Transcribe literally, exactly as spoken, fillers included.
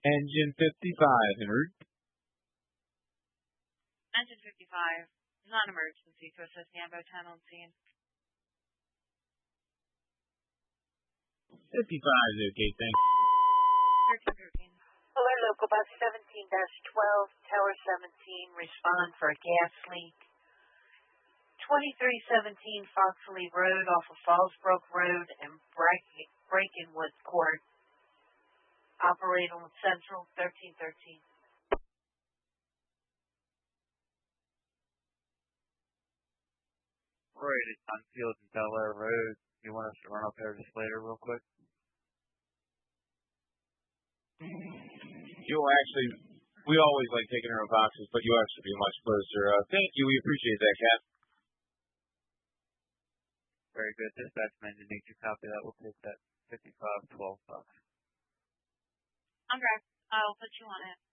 Engine fifty-five, en route. Engine fifty-five, non-emergency to assist the ambo ten on scene. fifty-five is okay, thanks. thirteen thirteen. Alert local bus seventeen dash twelve, Tower seventeen, respond for a gas leak. twenty-three seventeen Foxley Road off of Fallsbrook Road and Brakenwood Court. Operate on Central thirteen thirteen. Right, it's on Field and Delaware Road. You want us to run up there just later real quick? You'll actually, we always like taking our boxes, but you'll actually be much closer. Uh, thank you, we appreciate that, Cap. Very good. Dispatch man, you need to copy that. We'll take that fifty-five twelve box. Okay, I'll put you on it.